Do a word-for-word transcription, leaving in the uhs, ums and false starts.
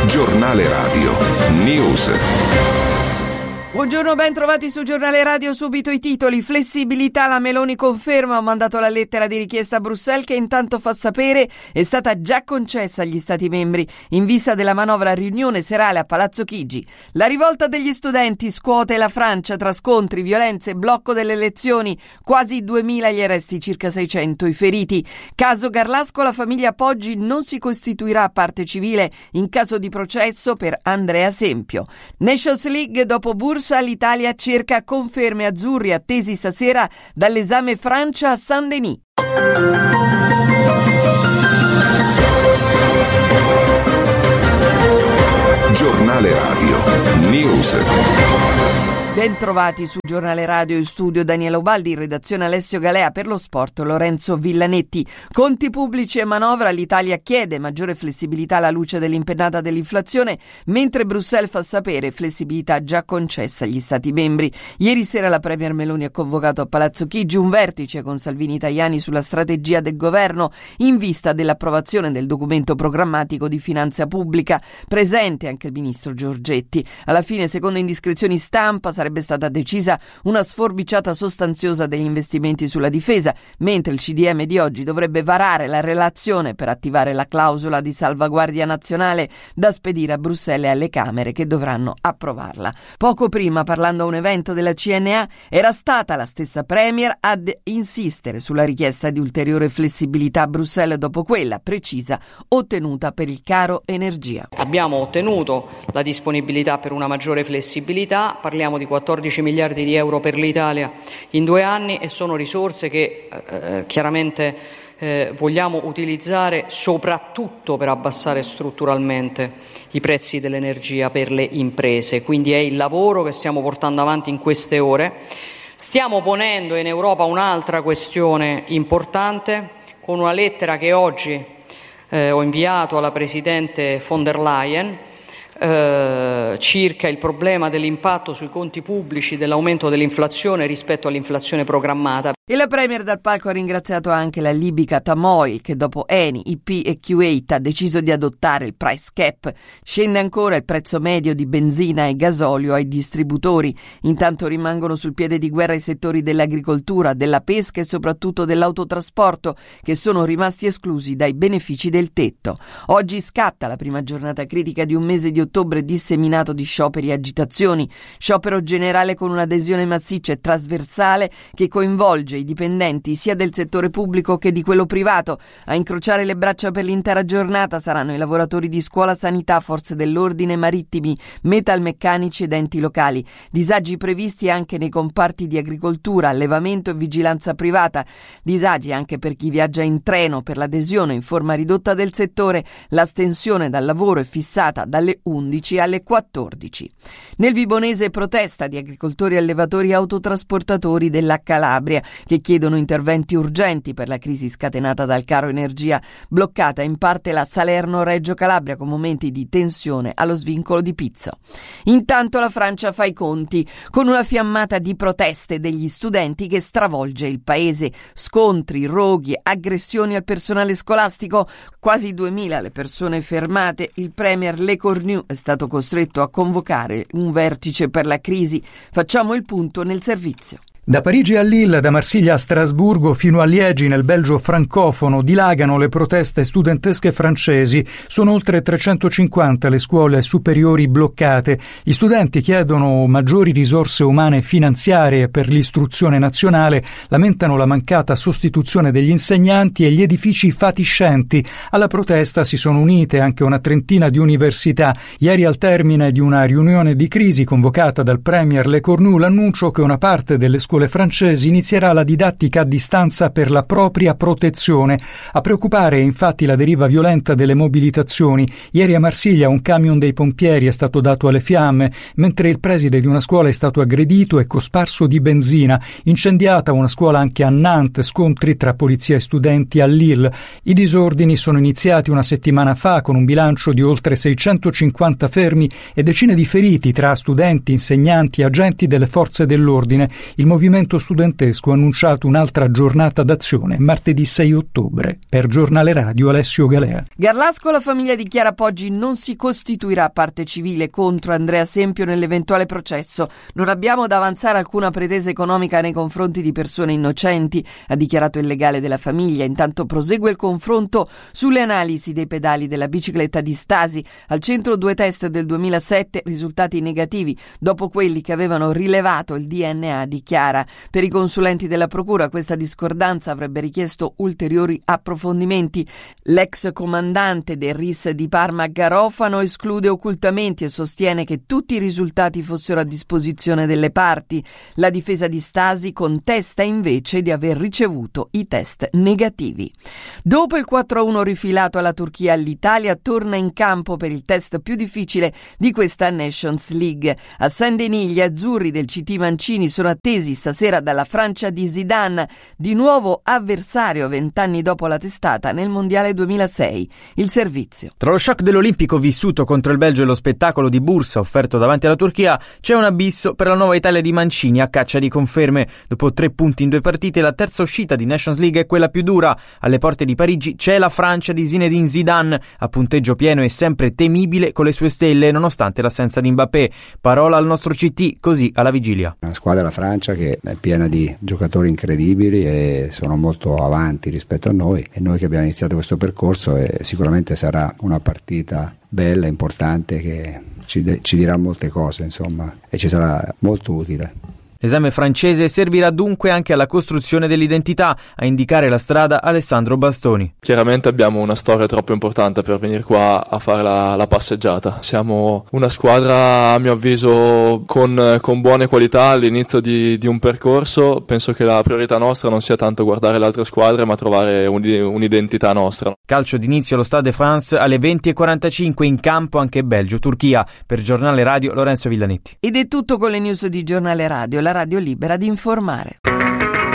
Giornale Radio News. Buongiorno, ben trovati su Giornale Radio. Subito i titoli. Flessibilità, la Meloni conferma, ha mandato la lettera di richiesta a Bruxelles che intanto fa sapere è stata già concessa agli Stati membri in vista della manovra riunione serale a Palazzo Chigi. La rivolta degli studenti scuote la Francia tra scontri, violenze, blocco delle elezioni, quasi duemila gli arresti, circa seicento i feriti. Caso Garlasco, la famiglia Poggi non si costituirà parte civile in caso di processo per Andrea Sempio. Nations League, dopo Bursa l'Italia cerca conferme azzurri attesi stasera dall'esame Francia a Saint-Denis. Giornale Radio News. Ben trovati su Giornale Radio, in studio Daniela Ubaldi, in redazione Alessio Galea, per lo sport Lorenzo Villanetti. Conti pubblici e manovra, l'Italia chiede maggiore flessibilità alla luce dell'impennata dell'inflazione, mentre Bruxelles fa sapere flessibilità già concessa agli Stati membri. Ieri sera la Premier Meloni ha convocato a Palazzo Chigi un vertice con Salvini Tajani sulla strategia del governo in vista dell'approvazione del documento programmatico di finanza pubblica. Presente anche il ministro Giorgetti. Alla fine, secondo indiscrezioni stampa, sarebbe stata decisa una sforbiciata sostanziosa degli investimenti sulla difesa, mentre il C D M di oggi dovrebbe varare la relazione per attivare la clausola di salvaguardia nazionale da spedire a Bruxelles e alle Camere che dovranno approvarla. Poco prima, parlando a un evento della C N A, era stata la stessa Premier ad insistere sulla richiesta di ulteriore flessibilità a Bruxelles dopo quella precisa ottenuta per il caro energia. Abbiamo ottenuto la disponibilità per una maggiore flessibilità, parliamo di quattordici miliardi di euro per l'Italia in due anni e sono risorse che eh, chiaramente eh, vogliamo utilizzare soprattutto per abbassare strutturalmente i prezzi dell'energia per le imprese. Quindi è il lavoro che stiamo portando avanti in queste ore. Stiamo ponendo in Europa un'altra questione importante con una lettera che oggi eh, ho inviato alla Presidente von der Leyen Eh, circa il problema dell'impatto sui conti pubblici dell'aumento dell'inflazione rispetto all'inflazione programmata. E la Premier dal palco ha ringraziato anche la libica Tamoil che dopo Eni, I P e Kuwait ha deciso di adottare il price cap. Scende ancora il prezzo medio di benzina e gasolio ai distributori. Intanto rimangono sul piede di guerra i settori dell'agricoltura, della pesca e soprattutto dell'autotrasporto che sono rimasti esclusi dai benefici del tetto. Oggi scatta la prima giornata critica di un mese di ottobre disseminato di scioperi e agitazioni. Sciopero generale con un'adesione massiccia e trasversale che coinvolge i dipendenti sia del settore pubblico che di quello privato. A incrociare le braccia per l'intera giornata saranno i lavoratori di scuola, sanità, forze dell'ordine, marittimi, metalmeccanici ed enti locali. Disagi previsti anche nei comparti di agricoltura, allevamento e vigilanza privata. Disagi anche per chi viaggia in treno. Per l'adesione in forma ridotta del settore, l'astensione dal lavoro è fissata dalle undici alle quattordici. Nel Vibonese protesta di agricoltori, allevatori e autotrasportatori della Calabria che chiedono interventi urgenti per la crisi scatenata dal caro energia, bloccata in parte la Salerno-Reggio Calabria con momenti di tensione allo svincolo di Pizzo. Intanto la Francia fa i conti con una fiammata di proteste degli studenti che stravolge il paese. Scontri, roghi, aggressioni al personale scolastico, quasi duemila le persone fermate. Il premier Le Cornu è stato costretto a convocare un vertice per la crisi. Facciamo il punto nel servizio. Da Parigi a Lille, da Marsiglia a Strasburgo fino a Liegi nel Belgio francofono dilagano le proteste studentesche francesi. Sono oltre trecentocinquanta le scuole superiori bloccate. Gli studenti chiedono maggiori risorse umane e finanziarie per l'istruzione nazionale, lamentano la mancata sostituzione degli insegnanti e gli edifici fatiscenti. Alla protesta si sono unite anche una trentina di università. Ieri, al termine di una riunione di crisi convocata dal premier Le Cornu, l'annuncio che una parte delle scuole francesi inizierà la didattica a distanza per la propria protezione. A preoccupare è infatti la deriva violenta delle mobilitazioni. Ieri a Marsiglia un camion dei pompieri è stato dato alle fiamme, mentre il preside di una scuola è stato aggredito e cosparso di benzina. Incendiata una scuola anche a Nantes, scontri tra polizia e studenti a Lille. I disordini sono iniziati una settimana fa con un bilancio di oltre seicentocinquanta fermi e decine di feriti tra studenti, insegnanti e agenti delle forze dell'ordine. Il movimento movimento studentesco ha annunciato un'altra giornata d'azione martedì sei ottobre. Per Giornale Radio Alessio Galea. Garlasco, la famiglia di Chiara Poggi non si costituirà parte civile contro Andrea Sempio nell'eventuale processo. Non abbiamo da avanzare alcuna pretesa economica nei confronti di persone innocenti, ha dichiarato il legale della famiglia. Intanto prosegue il confronto sulle analisi dei pedali della bicicletta di Stasi. Al centro due test del duemilasette, risultati negativi dopo quelli che avevano rilevato il D N A di Chiara. Per i consulenti della procura questa discordanza avrebbe richiesto ulteriori approfondimenti. L'ex comandante del R I S di Parma Garofano esclude occultamenti e sostiene che tutti i risultati fossero a disposizione delle parti. La difesa di Stasi contesta invece di aver ricevuto i test negativi. Dopo il quattro a uno rifilato alla Turchia, l'Italia torna in campo per il test più difficile di questa Nations League. A Saint-Denis gli azzurri del C T Mancini sono attesi stasera dalla Francia di Zidane, di nuovo avversario vent'anni dopo la testata nel Mondiale duemilasei. Il servizio. Tra lo shock dell'Olimpico vissuto contro il Belgio e lo spettacolo di Bursa offerto davanti alla Turchia, c'è un abisso per la nuova Italia di Mancini a caccia di conferme. Dopo tre punti in due partite, la terza uscita di Nations League è quella più dura. Alle porte di Parigi c'è la Francia di Zinedine Zidane, a punteggio pieno e sempre temibile con le sue stelle, nonostante l'assenza di Mbappé. Parola al nostro C T, così alla vigilia. Una squadra della Francia che è piena di giocatori incredibili e sono molto avanti rispetto a noi, e noi che abbiamo iniziato questo percorso, e sicuramente sarà una partita bella, importante, che ci, de- ci dirà molte cose, insomma, e ci sarà molto utile. L'esame francese servirà dunque anche alla costruzione dell'identità, a indicare la strada Alessandro Bastoni. Chiaramente abbiamo una storia troppo importante per venire qua a fare la, la passeggiata. Siamo una squadra, a mio avviso, con, con buone qualità all'inizio di, di un percorso. Penso che la priorità nostra non sia tanto guardare le altre squadre, ma trovare un, un'identità nostra. Calcio d'inizio allo Stade de France alle venti e quarantacinque, in campo anche Belgio-Turchia. Per Giornale Radio Lorenzo Villanetti. Ed è tutto con le news di Giornale Radio, la radio libera di informare.